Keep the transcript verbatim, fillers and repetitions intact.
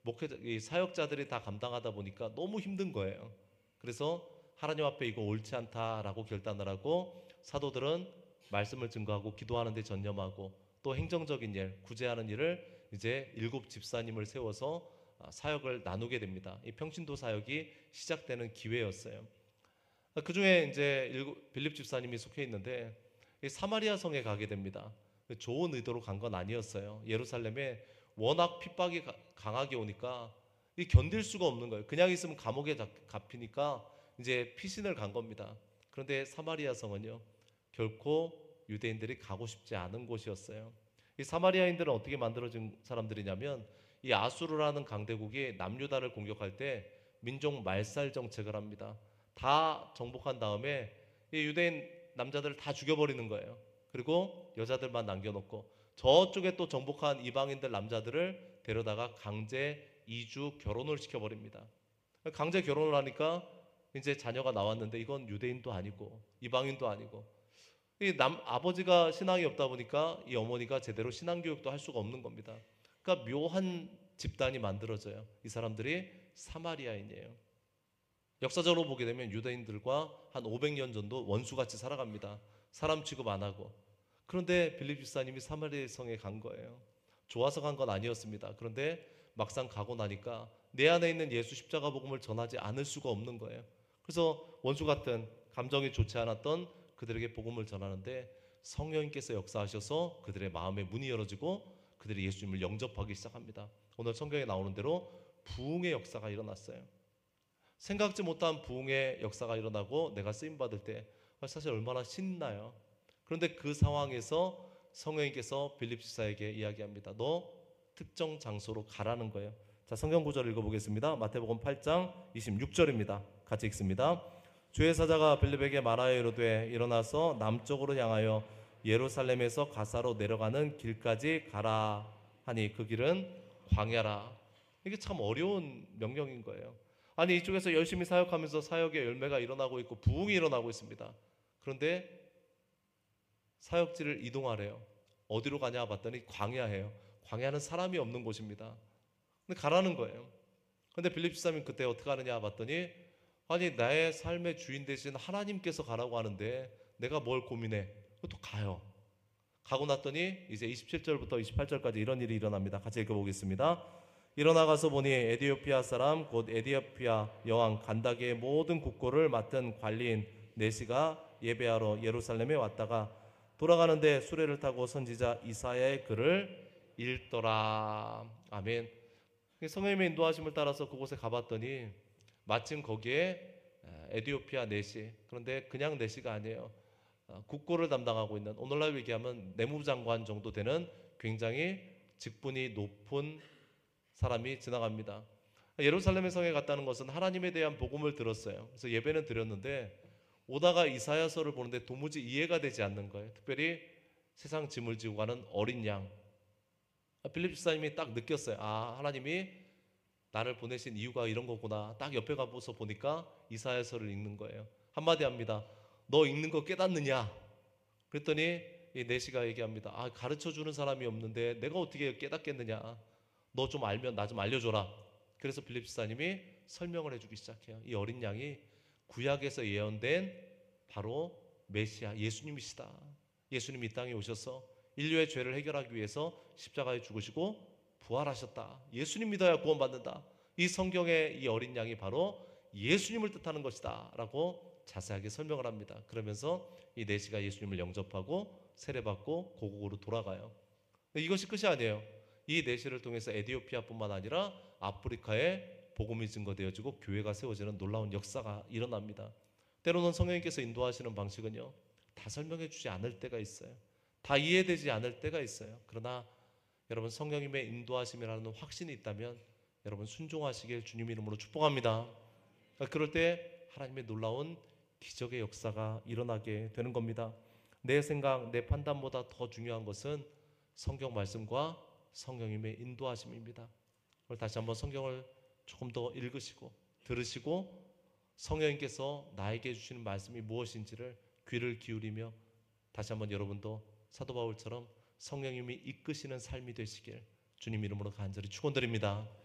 목회자, 이 사역자들이 다 감당하다 보니까 너무 힘든 거예요. 그래서 하나님 앞에 이거 옳지 않다라고 결단을 하고 사도들은 말씀을 증거하고 기도하는 데 전념하고 또 행정적인 일, 구제하는 일을 이제 일곱 집사님을 세워서 사역을 나누게 됩니다. 이 평신도 사역이 시작되는 기회였어요. 그 중에 이제 일곱- 빌립 집사님이 속해 있는데 이 사마리아 성에 가게 됩니다. 좋은 의도로 간 건 아니었어요. 예루살렘에 워낙 핍박이 가- 강하게 오니까 이 견딜 수가 없는 거예요. 그냥 있으면 감옥에 잡- 잡히니까 이제 피신을 간 겁니다. 그런데 사마리아 성은요, 결코 유대인들이 가고 싶지 않은 곳이었어요. 이 사마리아인들은 어떻게 만들어진 사람들이냐면 이 아수르라는 강대국이 남유다를 공격할 때 민족 말살 정책을 합니다. 다 정복한 다음에 이 유대인 남자들을 다 죽여버리는 거예요. 그리고 여자들만 남겨놓고 저쪽에 또 정복한 이방인들 남자들을 데려다가 강제 이주 결혼을 시켜버립니다. 강제 결혼을 하니까 이제 자녀가 나왔는데 이건 유대인도 아니고 이방인도 아니고 이 남, 아버지가 신앙이 없다 보니까 이 어머니가 제대로 신앙 교육도 할 수가 없는 겁니다. 그러니까 묘한 집단이 만들어져요. 이 사람들이 사마리아인이에요. 역사적으로 보게 되면 유대인들과 한 오백 년 정도 원수같이 살아갑니다. 사람 취급 안 하고. 그런데 빌립 집사님이 사마리아 성에 간 거예요. 좋아서 간 건 아니었습니다. 그런데 막상 가고 나니까 내 안에 있는 예수 십자가 복음을 전하지 않을 수가 없는 거예요. 그래서 원수 같은 감정이 좋지 않았던 그들에게 복음을 전하는데 성령님께서 역사하셔서 그들의 마음의 문이 열어지고 그들이 예수님을 영접하기 시작합니다. 오늘 성경에 나오는 대로 부흥의 역사가 일어났어요. 생각지 못한 부흥의 역사가 일어나고 내가 쓰임받을 때 사실 얼마나 신나요. 그런데 그 상황에서 성령님께서 빌립 지사에게 이야기합니다. 너 특정 장소로 가라는 거예요. 자, 성경 구절 읽어보겠습니다. 마태복음 팔 장 이십육 절입니다. 같이 읽습니다. 주의 사자가 빌립에게 말하여 이르되 일어나서 남쪽으로 향하여 예루살렘에서 가사로 내려가는 길까지 가라 하니 그 길은 광야라. 이게 참 어려운 명령인 거예요. 아니 이쪽에서 열심히 사역하면서 사역의 열매가 일어나고 있고 부흥이 일어나고 있습니다. 그런데 사역지를 이동하래요. 어디로 가냐 봤더니 광야예요. 광야는 사람이 없는 곳입니다. 근데 가라는 거예요. 근데 빌립 집사님 그때 어떻게 하느냐 봤더니 아니 나의 삶의 주인 되신 하나님께서 가라고 하는데 내가 뭘 고민해. 또 가요. 가고 났더니 이제 이십칠 절부터 이십팔 절까지 이런 일이 일어납니다. 같이 읽어보겠습니다. 일어나 가서 보니 에디오피아 사람 곧 에디오피아 여왕 간다게의 모든 국고를 맡은 관리인 네시가 예배하러 예루살렘에 왔다가 돌아가는데 수레를 타고 선지자 이사야의 글을 읽더라. 아멘. 성령님의 인도하심을 따라서 그곳에 가봤더니 마침 거기에 에디오피아 내시, 그런데 그냥 내시가 아니에요. 국고를 담당하고 있는, 오늘날 얘기하면 내무부 장관 정도 되는 굉장히 직분이 높은 사람이 지나갑니다. 예루살렘의 성에 갔다는 것은 하나님에 대한 복음을 들었어요. 그래서 예배는 드렸는데 오다가 이사야서를 보는데 도무지 이해가 되지 않는 거예요. 특별히 세상 짐을 지고 가는 어린 양. 빌립 집사님이 딱 느꼈어요. 아, 하나님이 나를 보내신 이유가 이런 거구나. 딱 옆에 가서 보니까 이사야서를 읽는 거예요. 한마디 합니다. 너 읽는 거 깨닫느냐? 그랬더니 이 내시가 얘기합니다. 아, 가르쳐 주는 사람이 없는데 내가 어떻게 깨닫겠느냐? 너 좀 알면 나 좀 알려줘라. 그래서 빌립 집사님이 설명을 해주기 시작해요. 이 어린 양이 구약에서 예언된 바로 메시아 예수님이시다. 예수님이 이 땅에 오셔서 인류의 죄를 해결하기 위해서 십자가에 죽으시고 부활하셨다. 예수님 믿어야 구원받는다. 이 성경의 이 어린 양이 바로 예수님을 뜻하는 것이다 라고 자세하게 설명을 합니다. 그러면서 이 내시가 예수님을 영접하고 세례받고 고국으로 돌아가요. 이것이 끝이 아니에요. 이 내시를 통해서 에디오피아뿐만 아니라 아프리카에 복음이 증거되어지고 교회가 세워지는 놀라운 역사가 일어납니다. 때로는 성령님께서 인도하시는 방식은요, 다 설명해 주지 않을 때가 있어요. 다 이해되지 않을 때가 있어요. 그러나 여러분 성령님의 인도하심이라는 확신이 있다면 여러분 순종하시길 주님 이름으로 축복합니다. 그럴 때 하나님의 놀라운 기적의 역사가 일어나게 되는 겁니다. 내 생각, 내 판단보다 더 중요한 것은 성경 말씀과 성령님의 인도하심입니다. 오늘 다시 한번 성경을 조금 더 읽으시고 들으시고 성령님께서 나에게 주시는 말씀이 무엇인지를 귀를 기울이며 다시 한번 여러분도 사도 바울처럼 성령님이 이끄시는 삶이 되시길 주님 이름으로 간절히 축원드립니다.